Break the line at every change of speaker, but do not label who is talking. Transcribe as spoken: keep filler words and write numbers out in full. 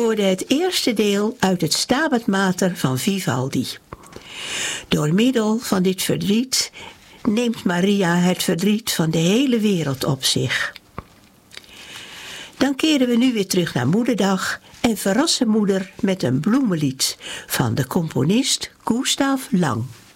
hoorde het eerste deel uit het Stabat Mater van Vivaldi. Door middel van dit verdriet neemt Maria het verdriet van de hele wereld op zich. Dan keren we nu weer terug naar Moederdag en verrassen moeder met een bloemenlied van de componist Gustav Lang.